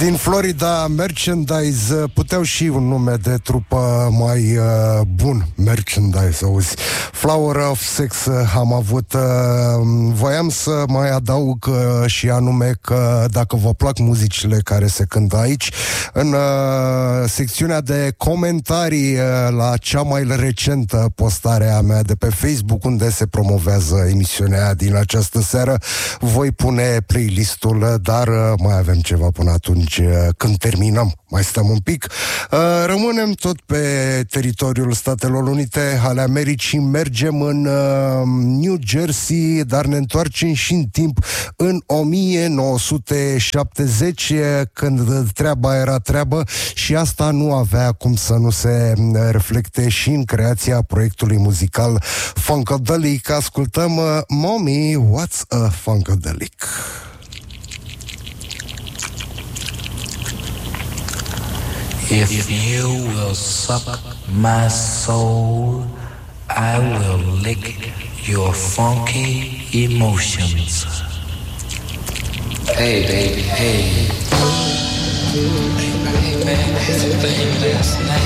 Din Florida, Merchandise, puteau și un nume de trupă mai bun, Merchandise, auzi. Flower of Sex am avut. Voiam să mai adaug și anume că dacă vă plac muzicile care se cântă aici, în secțiunea de comentarii la cea mai recentă postare a mea de pe Facebook, unde se promovează emisiunea din această seară, voi pune playlistul, dar mai avem ceva până atunci când terminăm. Mai stăm un pic. Rămânem tot pe teritoriul Statelor Unite ale Americii, mergem în New Jersey, dar ne întoarcem și în timp în 1970, când treaba era treabă și asta nu avea cum să nu se reflecte și în creația proiectului muzical Funkadelic. Ascultăm Mommy, What's a Funkadelic? If you will suck my soul, I will lick your funky emotions. Hey, baby, hey. Hey, man, I had a thing last night.